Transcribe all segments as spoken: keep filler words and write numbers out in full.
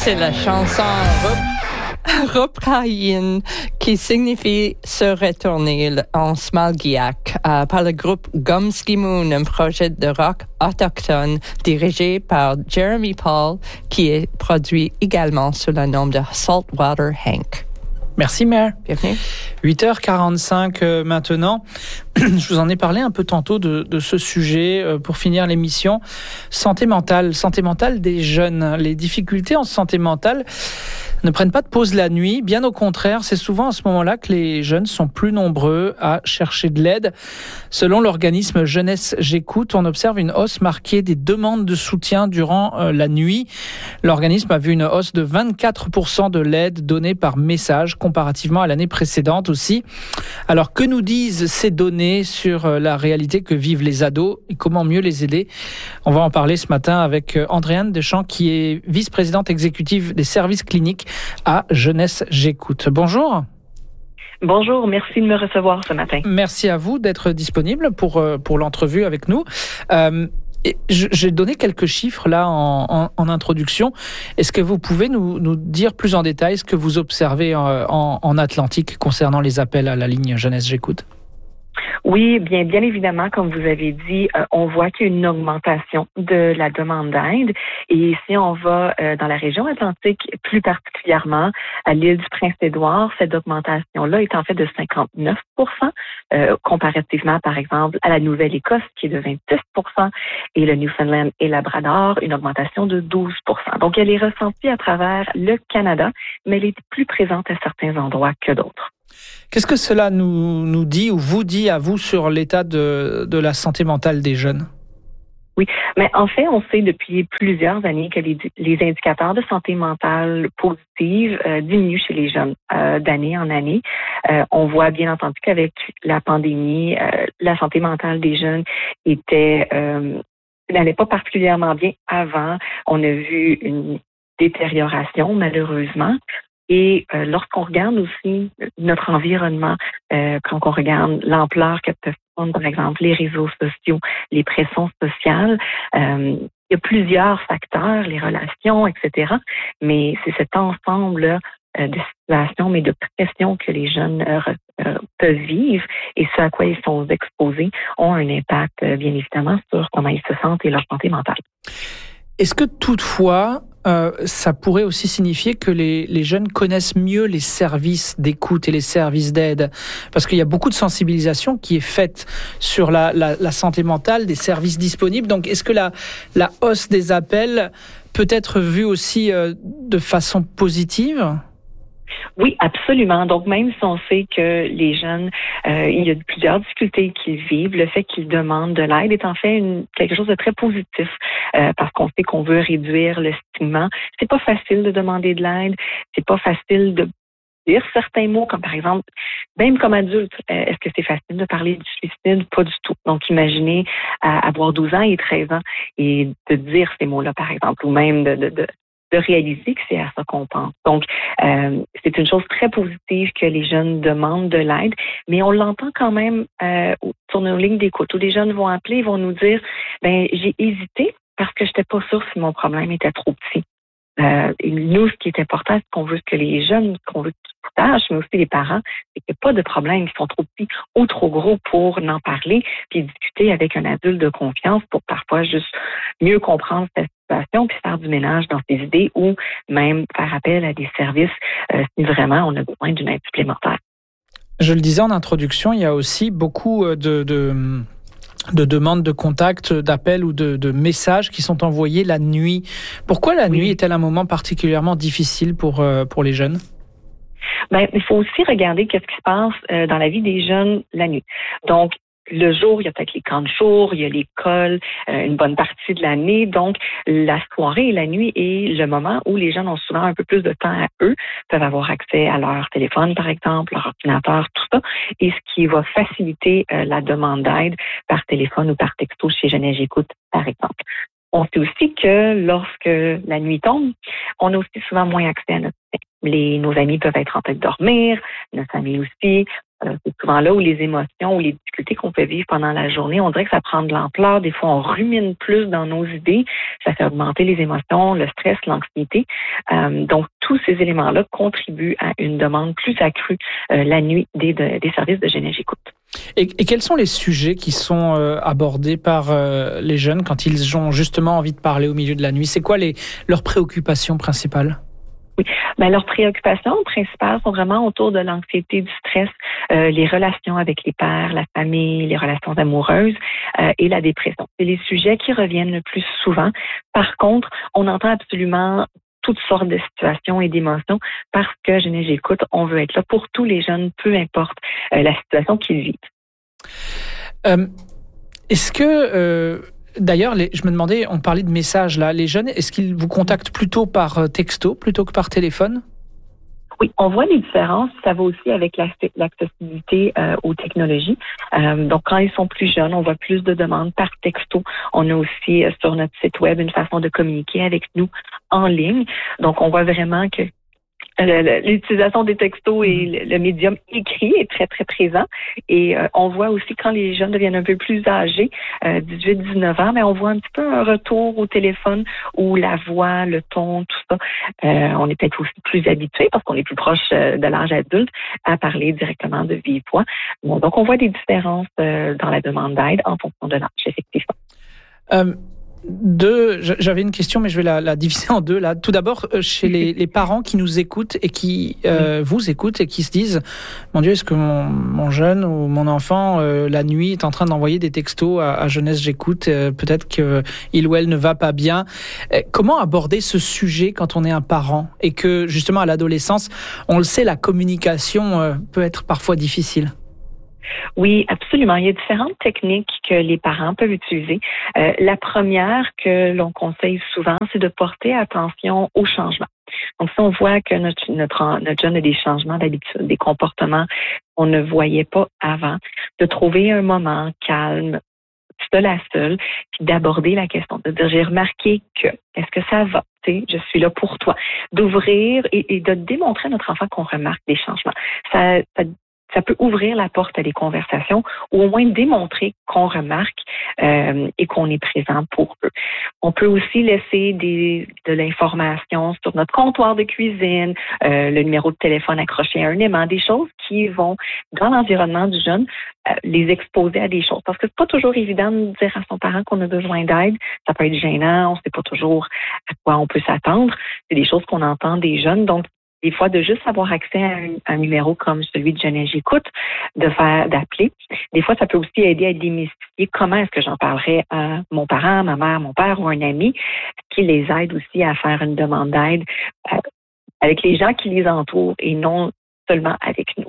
c'est la chanson Rup- Ruprayin qui signifie se retourner en smalgiac euh, par le groupe Gumski Moon, un projet de rock autochtone dirigé par Jeremy Paul qui est produit également sous le nom de Saltwater Hank. Merci Mère. Bienvenue. huit heures quarante-cinq euh, maintenant. Je vous en ai parlé un peu tantôt de, de ce sujet euh, pour finir l'émission. Santé mentale, santé mentale des jeunes. Les difficultés en santé mentale ne prennent pas de pause la nuit. Bien au contraire, c'est souvent à ce moment-là que les jeunes sont plus nombreux à chercher de l'aide. Selon l'organisme Jeunesse J'écoute, on observe une hausse marquée des demandes de soutien durant euh, la nuit. L'organisme a vu une hausse de vingt-quatre pour cent de l'aide donnée par message comparativement à l'année précédente aussi. Alors que nous disent ces données sur euh, la réalité que vivent les ados et comment mieux les aider? On va en parler ce matin avec euh, Andréane Deschamps qui est vice-présidente exécutive des services cliniques à Jeunesse J'écoute. Bonjour. Bonjour, merci de me recevoir ce matin. Merci à vous d'être disponible pour, pour l'entrevue avec nous. Euh, j'ai donné quelques chiffres là en, en, en introduction. Est-ce que vous pouvez nous, nous dire plus en détail ce que vous observez en, en, en Atlantique concernant les appels à la ligne Jeunesse J'écoute? Oui, bien, bien évidemment, comme vous avez dit, euh, on voit qu'il y a une augmentation de la demande d'aide. Et si on va euh, dans la région atlantique, plus particulièrement à l'île du Prince-Édouard, cette augmentation-là est en fait de cinquante-neuf pour cent, euh, comparativement, par exemple, à la Nouvelle-Écosse, qui est de vingt-six pour cent, et le Newfoundland et Labrador, une augmentation de douze pour cent. Donc, elle est ressentie à travers le Canada, mais elle est plus présente à certains endroits que d'autres. Qu'est-ce que cela nous, nous dit ou vous dit à vous sur l'état de, de la santé mentale des jeunes? Oui, mais en fait, on sait depuis plusieurs années que les, les indicateurs de santé mentale positive euh, diminuent chez les jeunes euh, d'année en année. Euh, on voit bien entendu qu'avec la pandémie, euh, la santé mentale des jeunes était euh, n'allait pas particulièrement bien avant. On a vu une détérioration, malheureusement. Et euh, lorsqu'on regarde aussi notre environnement, euh, quand on regarde l'ampleur que peuvent prendre, par exemple, les réseaux sociaux, les pressions sociales, euh, il y a plusieurs facteurs, les relations, et cetera. Mais c'est cet ensemble euh, de situations, mais de pressions que les jeunes euh, euh, peuvent vivre et ce à quoi ils sont exposés ont un impact, euh, bien évidemment, sur comment ils se sentent et leur santé mentale. Est-ce que toutefois, euh, ça pourrait aussi signifier que les, les jeunes connaissent mieux les services d'écoute et les services d'aide? Parce qu'il y a beaucoup de sensibilisation qui est faite sur la, la, la santé mentale, des services disponibles. Donc, est-ce que la, la hausse des appels peut être vue aussi euh, de façon positive? Oui, absolument. Donc, même si on sait que les jeunes, euh, il y a plusieurs difficultés qu'ils vivent, le fait qu'ils demandent de l'aide est en fait une, quelque chose de très positif euh, parce qu'on sait qu'on veut réduire le stigma. C'est pas facile de demander de l'aide, c'est pas facile de dire certains mots, comme par exemple, même comme adulte, euh, est-ce que c'est facile de parler du suicide? Pas du tout. Donc, imaginez euh, avoir douze ans et treize ans et de dire ces mots-là, par exemple, ou même de, de, de de réaliser que c'est à ça qu'on pense. Donc, euh, c'est une chose très positive que les jeunes demandent de l'aide, mais on l'entend quand même euh, sur nos lignes d'écoute où les jeunes vont appeler, ils vont nous dire, ben j'ai hésité parce que je n'étais pas sûre si mon problème était trop petit. Euh, et nous, ce qui est important, c'est qu'on veut que les jeunes, qu'on veut qu'ils sachent, mais aussi les parents, c'est qu'il n'y a pas de problème qui sont trop petits ou trop gros pour en parler, puis discuter avec un adulte de confiance pour parfois juste mieux comprendre cette situation, puis faire du ménage dans ses idées ou même faire appel à des services euh, si vraiment on a besoin d'une aide supplémentaire. Je le disais en introduction, il y a aussi beaucoup de... de... de demandes de contact, d'appels ou de, de messages qui sont envoyés la nuit. Pourquoi la oui. nuit est-elle un moment particulièrement difficile pour, euh, pour les jeunes? Ben, il faut aussi regarder qu'est-ce qui se passe euh, dans la vie des jeunes la nuit. Donc, le jour, il y a peut-être les camps de jour, il y a l'école, euh, une bonne partie de l'année. Donc, la soirée et la nuit est le moment où les jeunes ont souvent un peu plus de temps à eux, peuvent avoir accès à leur téléphone, par exemple, leur ordinateur, tout ça, et ce qui va faciliter euh, la demande d'aide par téléphone ou par texto chez Jeunesse J'écoute, par exemple. On sait aussi que lorsque la nuit tombe, on a aussi souvent moins accès à notre temps. Les, nos amis peuvent être en train de dormir, notre famille aussi, Euh, c'est souvent là où les émotions ou les difficultés qu'on peut vivre pendant la journée, on dirait que ça prend de l'ampleur. Des fois, on rumine plus dans nos idées. Ça fait augmenter les émotions, le stress, l'anxiété. Euh, donc, tous ces éléments-là contribuent à une demande plus accrue euh, la nuit des, de, des services de Genève Écoute. Et, et quels sont les sujets qui sont euh, abordés par euh, les jeunes quand ils ont justement envie de parler au milieu de la nuit? C'est quoi les, leurs préoccupations principales? Oui, ben, leurs préoccupations principales sont vraiment autour de l'anxiété, du stress, euh, les relations avec les pairs, la famille, les relations amoureuses euh, et la dépression. C'est les sujets qui reviennent le plus souvent. Par contre, on entend absolument toutes sortes de situations et d'émotions parce que Genève Écoute, on veut être là pour tous les jeunes, peu importe euh, la situation qu'ils vivent. Euh, est-ce que... Euh... D'ailleurs, les, je me demandais, on parlait de messages là. Les jeunes, est-ce qu'ils vous contactent plutôt par texto plutôt que par téléphone? Oui, on voit les différences. Ça va aussi avec l'accessibilité euh, aux technologies. Euh, donc, quand ils sont plus jeunes, on voit plus de demandes par texto. On a aussi euh, sur notre site web une façon de communiquer avec nous en ligne. Donc, on voit vraiment que l'utilisation des textos et le, le médium écrit est très, très présent. Et euh, on voit aussi quand les jeunes deviennent un peu plus âgés, euh, dix-huit dix-neuf ans, mais on voit un petit peu un retour au téléphone où la voix, le ton, tout ça, euh, on est peut-être aussi plus habitué parce qu'on est plus proche euh, de l'âge adulte à parler directement de vive voix. Bon, donc, on voit des différences euh, dans la demande d'aide en fonction de l'âge, effectivement. Euh... Deux, j'avais une question, mais je vais la, la diviser en deux. Là, tout d'abord, chez les, les parents qui nous écoutent et qui euh, vous écoutent et qui se disent, mon Dieu, est-ce que mon, mon jeune ou mon enfant euh, la nuit est en train d'envoyer des textos à, à Jeunesse J'écoute, euh, peut-être que il ou elle ne va pas bien. Euh, comment aborder ce sujet quand on est un parent et que justement à l'adolescence, on le sait, la communication euh, peut être parfois difficile? Oui, absolument. Il y a différentes techniques que les parents peuvent utiliser. Euh, la première que l'on conseille souvent, c'est de porter attention aux changements. Donc, si on voit que notre, notre, notre jeune a des changements d'habitude, des comportements qu'on ne voyait pas avant, de trouver un moment calme, seul à seul, puis d'aborder la question, de dire, j'ai remarqué que, est-ce que ça va? T'sais, je suis là pour toi. D'ouvrir et, et de démontrer à notre enfant qu'on remarque des changements. Ça, ça Ça peut ouvrir la porte à des conversations ou au moins démontrer qu'on remarque euh, et qu'on est présent pour eux. On peut aussi laisser des, de l'information sur notre comptoir de cuisine, euh, le numéro de téléphone accroché à un aimant, des choses qui vont, dans l'environnement du jeune, euh, les exposer à des choses. Parce que c'est pas toujours évident de dire à son parent qu'on a besoin d'aide. Ça peut être gênant, on sait pas toujours à quoi on peut s'attendre. C'est des choses qu'on entend des jeunes. Donc, des fois, de juste avoir accès à un, un numéro comme celui de Genève J'écoute, de faire, d'appeler. Des fois, ça peut aussi aider à démystifier comment est-ce que j'en parlerais à mon parent, ma mère, mon père ou un ami, qui les aide aussi à faire une demande d'aide euh, avec les gens qui les entourent et non seulement avec nous.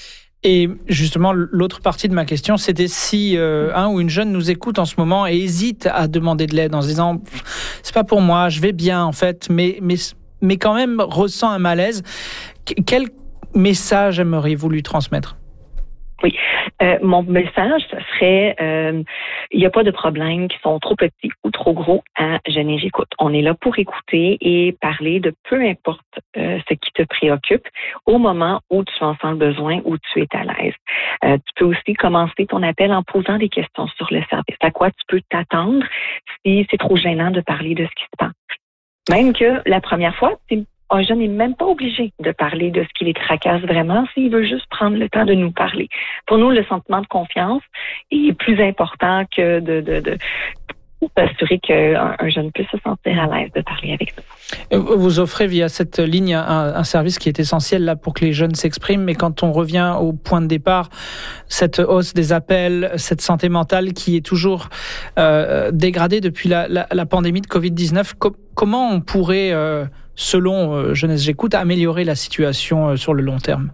Et justement, l'autre partie de ma question, c'était si euh, un ou une jeune nous écoute en ce moment et hésite à demander de l'aide en se disant « c'est pas pour moi, je vais bien en fait, mais... mais mais quand même ressent un malaise. Quel message aimeriez-vous lui transmettre? Oui, euh, mon message, ce serait, euh, il n'y a pas de problèmes qui sont trop petits ou trop gros à Genève J'écoute. On est là pour écouter et parler de peu importe euh, ce qui te préoccupe au moment où tu en sens le besoin, où tu es à l'aise. Euh, tu peux aussi commencer ton appel en posant des questions sur le service. À quoi tu peux t'attendre si c'est trop gênant de parler de ce qui se passe. Même que la première fois, un jeune n'est même pas obligé de parler de ce qui les tracasse vraiment s'il veut juste prendre le temps de nous parler. Pour nous, le sentiment de confiance est plus important que de, de, de s'assurer qu'un un jeune puisse se sentir à l'aise de parler avec nous. Vous offrez via cette ligne un, un service qui est essentiel là pour que les jeunes s'expriment, mais quand on revient au point de départ, cette hausse des appels, cette santé mentale qui est toujours euh, dégradée depuis la, la, la pandémie de covid dix-neuf, co- comment on pourrait, euh, selon euh, Jeunesse J'écoute, améliorer la situation euh, sur le long terme?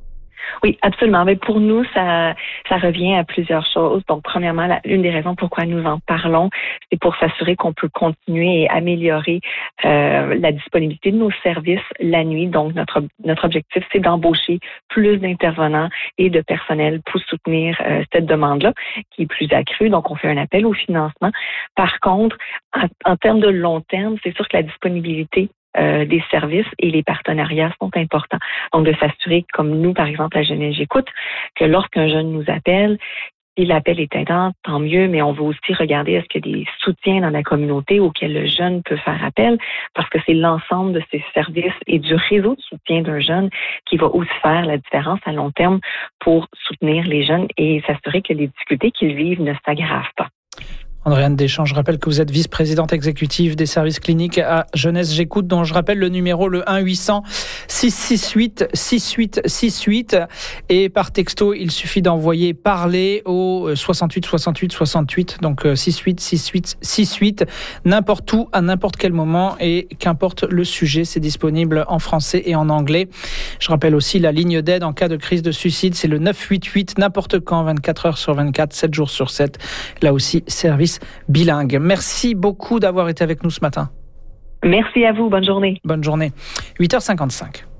Oui, absolument. Mais pour nous, ça, ça revient à plusieurs choses. Donc, premièrement, la, une des raisons pourquoi nous en parlons, c'est pour s'assurer qu'on peut continuer et améliorer euh, la disponibilité de nos services la nuit. Donc, notre notre objectif, c'est d'embaucher plus d'intervenants et de personnel pour soutenir euh, cette demande-là, qui est plus accrue. Donc, on fait un appel au financement. Par contre, en, en termes de long terme, c'est sûr que la disponibilité euh, des services et les partenariats sont importants. Donc, de s'assurer, comme nous, par exemple, à Jeunesse J'écoute, que lorsqu'un jeune nous appelle, si l'appel est aidant, tant mieux, mais on veut aussi regarder est-ce qu'il y a des soutiens dans la communauté auxquels le jeune peut faire appel, parce que c'est l'ensemble de ces services et du réseau de soutien d'un jeune qui va aussi faire la différence à long terme pour soutenir les jeunes et s'assurer que les difficultés qu'ils vivent ne s'aggravent pas. Andréane Deschamps, je rappelle que vous êtes vice-présidente exécutive des services cliniques à Jeunesse J'écoute, dont je rappelle le numéro, le un huit cents six cent soixante-huit six huit six huit. Et par texto, il suffit d'envoyer parler au soixante-huit soixante-huit soixante-huit, donc six huit six huit six huit, n'importe où, à n'importe quel moment, et qu'importe le sujet, c'est disponible en français et en anglais. Je rappelle aussi la ligne d'aide en cas de crise de suicide, c'est le neuf huit huit, n'importe quand, vingt-quatre heures sur vingt-quatre, sept jours sur sept. Là aussi, service bilingue. Merci beaucoup d'avoir été avec nous ce matin. Merci à vous. Bonne journée. Bonne journée. huit heures cinquante-cinq.